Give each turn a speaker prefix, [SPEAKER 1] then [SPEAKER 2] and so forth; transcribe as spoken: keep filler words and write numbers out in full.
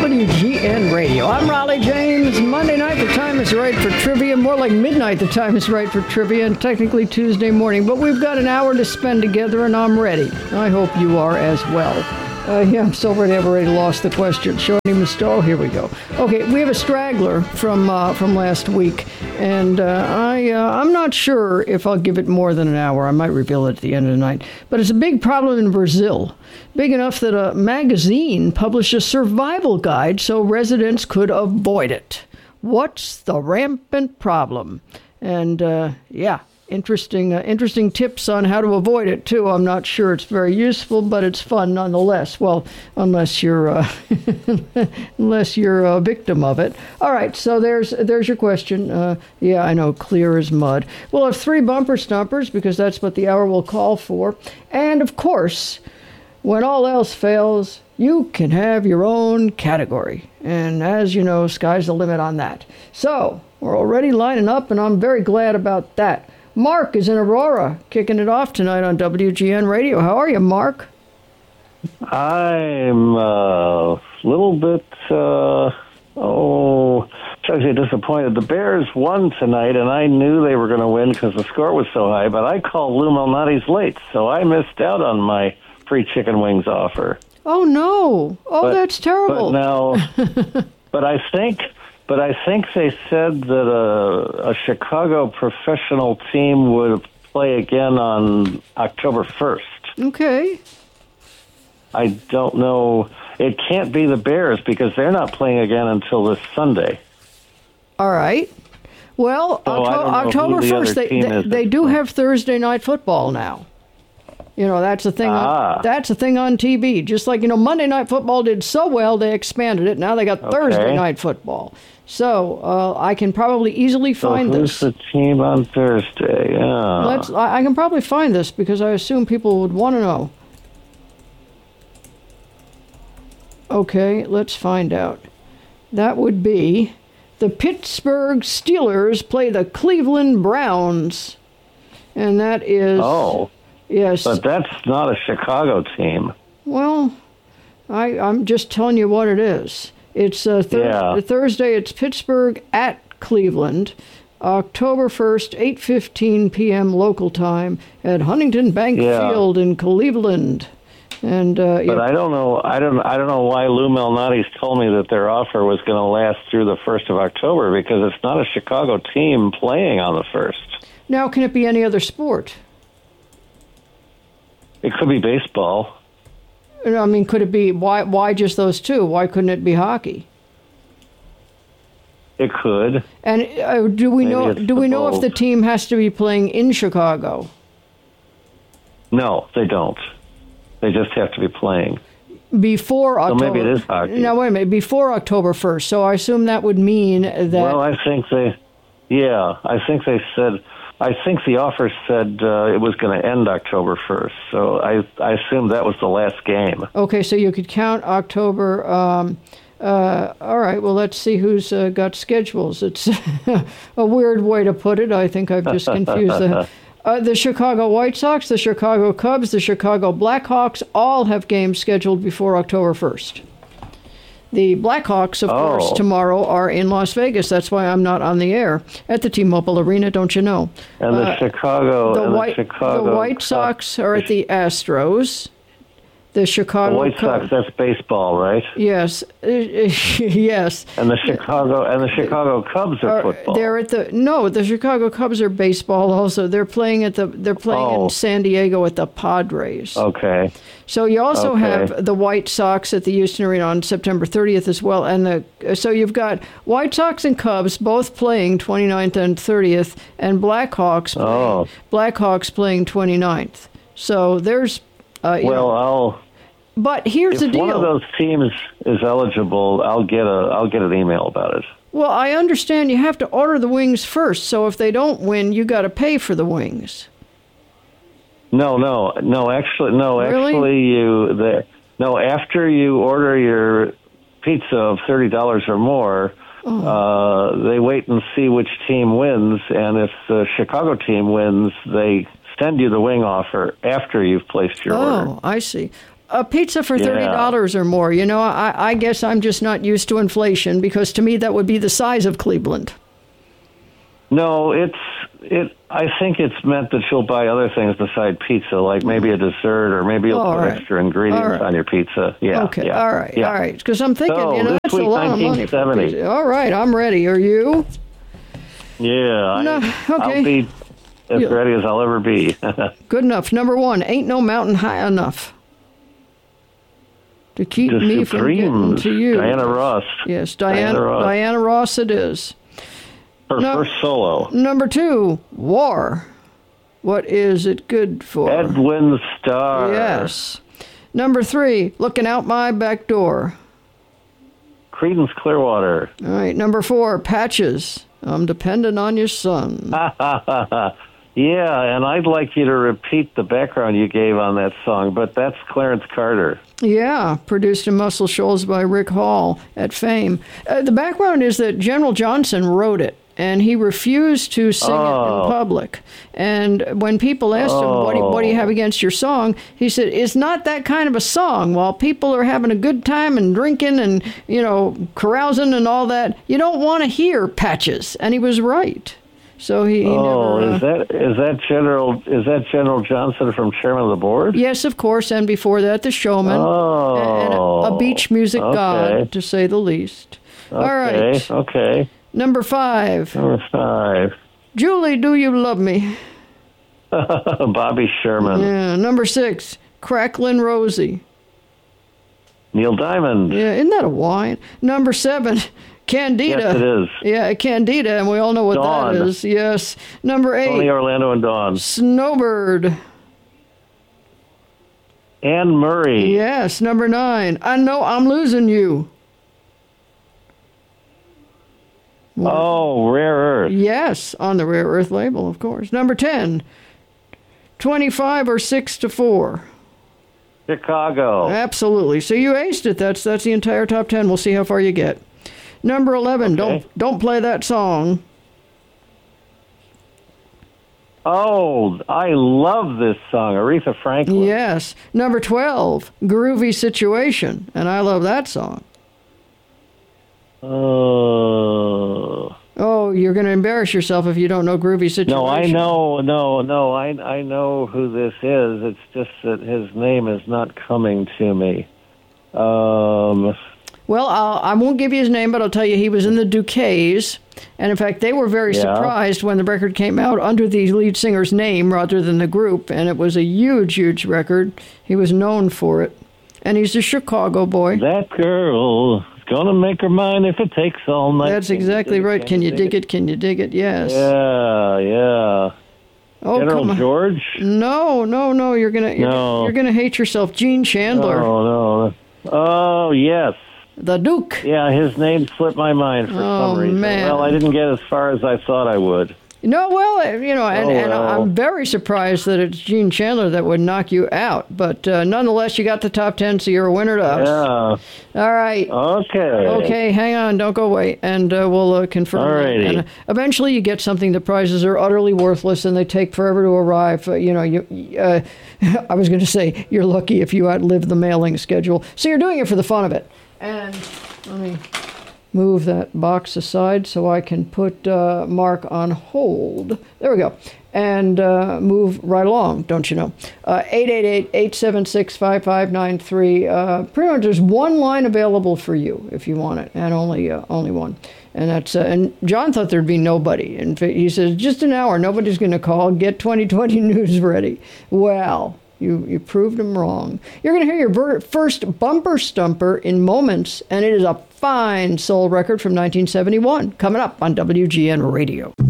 [SPEAKER 1] W G N Radio. I'm Raleigh James. Monday night, the time is right for trivia. More like midnight, the time is right for trivia, and technically Tuesday morning. But we've got an hour to spend together, and I'm ready. I hope you are as well. Uh, yeah, I'm so ready. I've already lost the question. Showing him the stall. Here we go. Okay, we have a straggler from uh, from last week, and uh, I uh, I'm not sure if I'll give it more than an hour. I might reveal it at the end of the night. But it's a big problem in Brazil, big enough that a magazine published a survival guide so residents could avoid it. What's the rampant problem? And uh, yeah. Interesting, uh, interesting tips on how to avoid it too. I'm not sure it's very useful, but it's fun nonetheless. Well, unless you're, uh, unless you're a victim of it. All right, so there's there's your question. Uh, yeah, I know, clear as mud. We'll have three bumper stumpers because that's what the hour will call for. And of course, when all else fails, you can have your own category. And as you know, sky's the limit on that. So we're already lining up, and I'm very glad about that. Mark is in Aurora, kicking it off tonight on W G N Radio. How are you, Mark?
[SPEAKER 2] I'm a little bit, uh, oh, should I say disappointed. The Bears won tonight, and I knew they were going to win because the score was so high, but I called Lou Malnati's late, so I missed out on my free chicken wings offer.
[SPEAKER 1] Oh, no. Oh, but, that's terrible.
[SPEAKER 2] But now, but I think... But I think they said that a, a Chicago professional team would play again on October first.
[SPEAKER 1] Okay.
[SPEAKER 2] I don't know. It can't be the Bears because they're not playing again until this Sunday.
[SPEAKER 1] All right. Well,
[SPEAKER 2] so
[SPEAKER 1] Octo- October
[SPEAKER 2] the
[SPEAKER 1] first, they, they, they do have Thursday night football now. You know, that's the thing.
[SPEAKER 2] Ah.
[SPEAKER 1] On, that's the thing on T V. Just like, you know, Monday Night Football did so well, they expanded it. Now they got okay. Thursday Night Football. So uh, I can probably easily find
[SPEAKER 2] so
[SPEAKER 1] this.
[SPEAKER 2] Who's the team on Thursday? Yeah.
[SPEAKER 1] Let's. I, I can probably find this because I assume people would want to know. Okay, let's find out. That would be the Pittsburgh Steelers play the Cleveland Browns, and that is.
[SPEAKER 2] Oh.
[SPEAKER 1] Yes.
[SPEAKER 2] But that's not a Chicago team.
[SPEAKER 1] Well, I, I'm just telling you what it is. It's uh, thir-
[SPEAKER 2] yeah.
[SPEAKER 1] Thursday, it's Pittsburgh at Cleveland, October first, eight fifteen p.m. local time at Huntington Bank
[SPEAKER 2] yeah.
[SPEAKER 1] Field in Cleveland. And uh,
[SPEAKER 2] But
[SPEAKER 1] yeah.
[SPEAKER 2] I don't know I don't I don't know why Lou Malnati's told me that their offer was going to last through the first of October because it's not a Chicago team playing on the first.
[SPEAKER 1] Now, can it be any other sport?
[SPEAKER 2] It could be baseball.
[SPEAKER 1] I mean, could it be, why Why just those two? Why couldn't it be hockey?
[SPEAKER 2] It could.
[SPEAKER 1] And uh, do we
[SPEAKER 2] Maybe
[SPEAKER 1] know Do we know
[SPEAKER 2] both.
[SPEAKER 1] if the team has to be playing in Chicago?
[SPEAKER 2] No, they don't. They just have to be playing.
[SPEAKER 1] Before October.
[SPEAKER 2] So maybe it is hockey.
[SPEAKER 1] Now, wait a minute. Before October first. So I assume that would mean that...
[SPEAKER 2] Well, I think they... Yeah, I think they said... I think the offer said uh, it was going to end October first, so I I assumed that was the last game.
[SPEAKER 1] Okay, so you could count October. Um, uh, all right, well, let's see who's uh, got schedules. It's a weird way to put it. I think I've just confused the... Uh, the Chicago White Sox, the Chicago Cubs, the Chicago Blackhawks all have games scheduled before October first. The Blackhawks, of
[SPEAKER 2] oh.
[SPEAKER 1] course, tomorrow are in Las Vegas. That's why I'm not on the air at the T-Mobile Arena, don't you know?
[SPEAKER 2] And the uh, Chicago
[SPEAKER 1] the
[SPEAKER 2] and
[SPEAKER 1] White,
[SPEAKER 2] the Chicago
[SPEAKER 1] the White Sox are at the Astros. The Chicago
[SPEAKER 2] the White Sox, that's baseball, right?
[SPEAKER 1] Yes, yes.
[SPEAKER 2] And the Chicago and the Chicago Cubs are, are football.
[SPEAKER 1] They're at the no. The Chicago Cubs are baseball. Also, they're playing at the they're playing
[SPEAKER 2] oh.
[SPEAKER 1] in San Diego at the Padres.
[SPEAKER 2] Okay.
[SPEAKER 1] So you also
[SPEAKER 2] okay.
[SPEAKER 1] have the White Sox at the Houston Arena on September thirtieth as well, and the so you've got White Sox and Cubs both playing twenty-ninth and thirtieth, and Blackhawks playing,
[SPEAKER 2] oh.
[SPEAKER 1] Blackhawks playing twenty-ninth. So there's uh, you
[SPEAKER 2] well,
[SPEAKER 1] know,
[SPEAKER 2] I'll.
[SPEAKER 1] But here's
[SPEAKER 2] if
[SPEAKER 1] the deal.
[SPEAKER 2] If one of those teams is eligible, I'll get a I'll get an email about it.
[SPEAKER 1] Well, I understand you have to order the wings first, so if they don't win, you got to pay for the wings.
[SPEAKER 2] No, no, no. Actually, no.
[SPEAKER 1] Really?
[SPEAKER 2] Actually, you the no. After you order your pizza of thirty dollars or more, oh. uh, they wait and see which team wins, and if the Chicago team wins, they send you the wing offer after you've placed your
[SPEAKER 1] oh,
[SPEAKER 2] order.
[SPEAKER 1] Oh, I see. A pizza for thirty dollars
[SPEAKER 2] Yeah.
[SPEAKER 1] or more. You know, I, I guess I'm just not used to inflation, because to me that would be the size of Cleveland.
[SPEAKER 2] No, it's it. I think it's meant that you'll buy other things besides pizza, like maybe a dessert, or maybe you'll
[SPEAKER 1] All
[SPEAKER 2] put
[SPEAKER 1] right.
[SPEAKER 2] extra ingredients
[SPEAKER 1] All right.
[SPEAKER 2] on your pizza. Yeah.
[SPEAKER 1] Okay,
[SPEAKER 2] yeah,
[SPEAKER 1] all right,
[SPEAKER 2] yeah.
[SPEAKER 1] all right. Because I'm thinking,
[SPEAKER 2] So,
[SPEAKER 1] you know,
[SPEAKER 2] this
[SPEAKER 1] that's a
[SPEAKER 2] week,
[SPEAKER 1] lot of money for
[SPEAKER 2] nineteen seventy.
[SPEAKER 1] pizza. All right, I'm ready. Are you?
[SPEAKER 2] Yeah.
[SPEAKER 1] No,
[SPEAKER 2] I,
[SPEAKER 1] okay.
[SPEAKER 2] I'll be as
[SPEAKER 1] Yeah.
[SPEAKER 2] ready as I'll ever be.
[SPEAKER 1] Good enough. Number one, ain't no mountain high enough to keep
[SPEAKER 2] The
[SPEAKER 1] me from getting
[SPEAKER 2] Supremes,
[SPEAKER 1] to you.
[SPEAKER 2] Diana Ross.
[SPEAKER 1] Yes, Diana,
[SPEAKER 2] Diana Ross.
[SPEAKER 1] Diana Ross it is.
[SPEAKER 2] Her
[SPEAKER 1] No.
[SPEAKER 2] first solo.
[SPEAKER 1] Number two, war. What is it good for?
[SPEAKER 2] Edwin Starr.
[SPEAKER 1] Yes. Number three, looking out my back door.
[SPEAKER 2] Creedence Clearwater.
[SPEAKER 1] All right. Number four, patches. I'm dependent on your son.
[SPEAKER 2] Yeah, and I'd like you to repeat the background you gave on that song, but that's Clarence Carter.
[SPEAKER 1] Yeah, produced in Muscle Shoals by Rick Hall at Fame. Uh, the background is that General Johnson wrote it, and he refused to sing it in
[SPEAKER 2] Oh.
[SPEAKER 1] public. And when people asked him, what do, you, what do you have
[SPEAKER 2] Oh.
[SPEAKER 1] against your song? He said, it's not that kind of a song. While people are having a good time and drinking and, you know, carousing and all that, you don't want to hear patches. And he was right. So he, he
[SPEAKER 2] Oh,
[SPEAKER 1] never... Uh,
[SPEAKER 2] is that is that General is that General Johnson from Chairman of the Board?
[SPEAKER 1] Yes, of course, and before that, the showman,
[SPEAKER 2] Oh,
[SPEAKER 1] and a, a beach music
[SPEAKER 2] okay.
[SPEAKER 1] god, to say the least. All
[SPEAKER 2] Okay,
[SPEAKER 1] right,
[SPEAKER 2] okay.
[SPEAKER 1] number five.
[SPEAKER 2] Number five,
[SPEAKER 1] Julie, do you love me?
[SPEAKER 2] Bobby Sherman,
[SPEAKER 1] Yeah. Number six, Cracklin' Rosie.
[SPEAKER 2] Neil Diamond.
[SPEAKER 1] Yeah, isn't that a wine? Number seven, Candida.
[SPEAKER 2] Yes, it is.
[SPEAKER 1] Yeah, Candida, and we all know what
[SPEAKER 2] Dawn.
[SPEAKER 1] that is. Yes. Number eight,
[SPEAKER 2] Tony Orlando and Dawn.
[SPEAKER 1] Snowbird.
[SPEAKER 2] Anne Murray.
[SPEAKER 1] Yes. Number nine, I know I'm losing you.
[SPEAKER 2] Oh, Rare Earth.
[SPEAKER 1] Yes, on the Rare Earth label, of course. Number ten, twenty-five or six to four.
[SPEAKER 2] Chicago.
[SPEAKER 1] Absolutely. So you aced it. That's that's the entire top ten. We'll see how far you get. Number eleven,
[SPEAKER 2] Okay.
[SPEAKER 1] don't don't play that song.
[SPEAKER 2] Oh, I love this song, Aretha Franklin.
[SPEAKER 1] Yes. Number twelve, Groovy Situation. And I love that song.
[SPEAKER 2] Oh.
[SPEAKER 1] Oh, you're going to embarrass yourself if you don't know Groovy Situation.
[SPEAKER 2] No, I know, no, no, I I know who this is. It's just that his name is not coming to me. Um,
[SPEAKER 1] Well, I'll, I won't give you his name, but I'll tell you he was in the Duquesnes. And in fact, they were very
[SPEAKER 2] Yeah.
[SPEAKER 1] surprised when the record came out under the lead singer's name rather than the group. And it was a huge, huge record. He was known for it. And he's a Chicago boy.
[SPEAKER 2] that girl is gonna make her mind if it takes all night.
[SPEAKER 1] That's exactly right. Can you dig it? Can you dig it? Yes.
[SPEAKER 2] Yeah, yeah.
[SPEAKER 1] Oh,
[SPEAKER 2] General
[SPEAKER 1] come on.
[SPEAKER 2] George?
[SPEAKER 1] No, no, no. You're gonna you're,
[SPEAKER 2] No.
[SPEAKER 1] you're gonna hate yourself. Gene Chandler,
[SPEAKER 2] Oh, no. Oh, yes.
[SPEAKER 1] the Duke.
[SPEAKER 2] Yeah, his name slipped my mind for
[SPEAKER 1] Oh,
[SPEAKER 2] some reason.
[SPEAKER 1] man.
[SPEAKER 2] Well, I didn't get as far as I thought I would.
[SPEAKER 1] No, well, uh, you know, and,
[SPEAKER 2] Oh,
[SPEAKER 1] and
[SPEAKER 2] well.
[SPEAKER 1] I'm very surprised that it's Gene Chandler that would knock you out. But uh, nonetheless, you got the top ten, so you're a winner to us.
[SPEAKER 2] Yeah.
[SPEAKER 1] All right.
[SPEAKER 2] Okay.
[SPEAKER 1] Okay, hang on, don't go away, and uh, we'll uh, confirm. that.
[SPEAKER 2] Alrighty.
[SPEAKER 1] And uh, eventually, you get something. The prizes are utterly worthless, and they take forever to arrive. Uh, you know, you. Uh, I was going to say you're lucky if you outlive the mailing schedule. So you're doing it for the fun of it. And let me move that box aside so I can put uh, Mark on hold. There we go. And uh, move right along, don't you know? Uh, eight eight eight, eight seven six, five five nine three. Uh, pretty much there's one line available for you if you want it, and only uh, only one. And that's uh, and John thought there'd be nobody. And he says, just an hour, nobody's going to call. Get twenty twenty news ready. Well, You you proved him wrong. You're going to hear your ver- first bumper stumper in moments, and it is a fine soul record from nineteen seventy-one coming up on W G N Radio.